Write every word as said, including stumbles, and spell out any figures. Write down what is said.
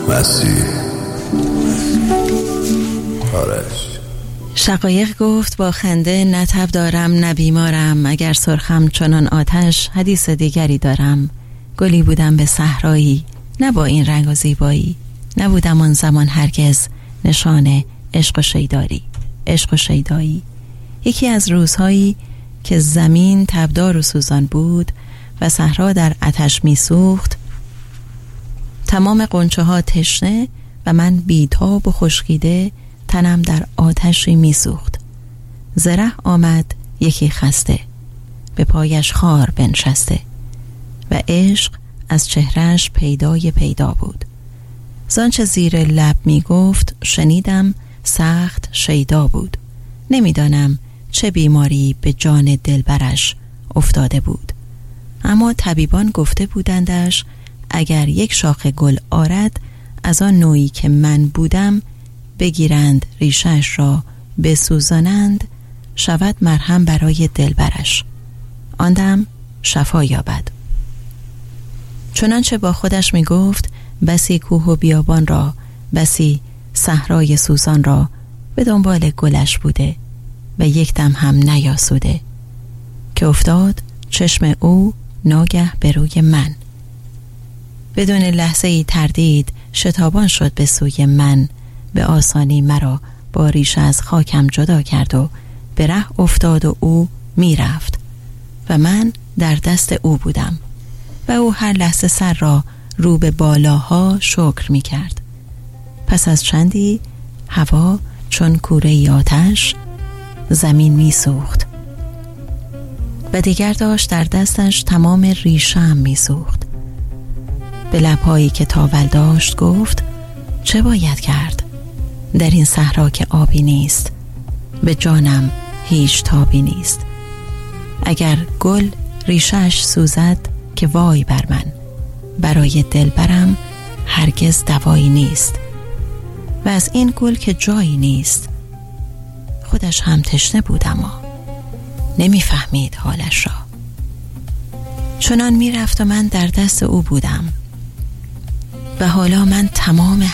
مسیح آرش. شقایق گفت با خنده نه تب دارم نه بیمارم، اگر سرخم چنان آتش حدیث دیگری دارم. گلی بودم به صحرایی نه با این رنگ و زیبایی، نبودم آن زمان هرگز نشان عشق و شیداری عشق و شیدایی. یکی از روزهایی که زمین تبدار و سوزان بود و صحرا در آتش میسوخت، تمام غنچه ها تشنه و من بیتاب و خشکیده، تنم در آتشی میسوخت. زره آمد یکی خسته، به پایش خار بنشسته و عشق از چهرهش پیدای پیدا بود. زانچه زیر لب می گفت شنیدم سخت شیدا بود. نمیدانم چه بیماری به جان دلبرش افتاده بود، اما طبیبان گفته بودندش اگر یک شاخ گل آرد از آن نوعی که من بودم، بگیرند ریشش را بسوزانند، شود مرهم برای دلبرش، آن دم شفا یابد. چنانچه با خودش می گفت بسی کوه و بیابان را، بسی صحرای سوزان را به دنبال گلش بوده و یک دم هم نیاسوده، که افتاد چشم او ناگه به روی من. بدون لحظه ای تردید شتابان شد به سوی من، به آسانی مرا با ریشه از خاکم جدا کرد و به ره افتاد و او می رفت و من در دست او بودم و او هر لحظه سر را رو به بالاها شکر می کرد. پس از چندی هوا چون کوره آتش، زمین می سوخت و دیگر داشت در دستش تمام ریشم می سوخت. به لبهایی که تاول داشت گفت چه باید کرد در این صحرا که آبی نیست، به جانم هیچ تابی نیست. اگر گل ریشش سوزد که وای بر من، برای دلبرم هرگز دوایی نیست. و از این گل که جایی نیست، خودش هم تشنه بود اما نمیفهمید حالش را. چنان میرفت و من در دست او بودم و حالا من تمام